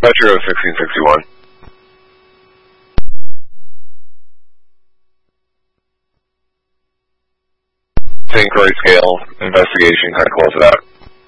Metro 1661. St. Croix scale investigation, kind of close it out.